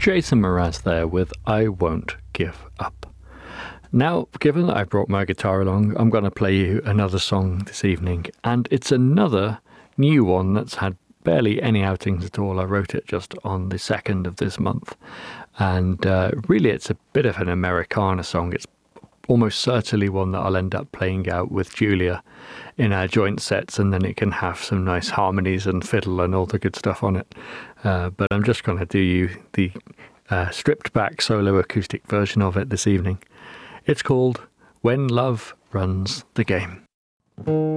Jason Mraz there with I Won't Give Up. Now, given that I brought my guitar along, I'm going to play you another song this evening, and it's another new one that's had barely any outings at all. I wrote it just on the 2nd of this month, and really it's a bit of an Americana song. It's almost certainly one that I'll end up playing out with Julia in our joint sets, and then it can have some nice harmonies and fiddle and all the good stuff on it. But I'm just going to do you the stripped back solo acoustic version of it this evening. It's called When Love Runs the Game.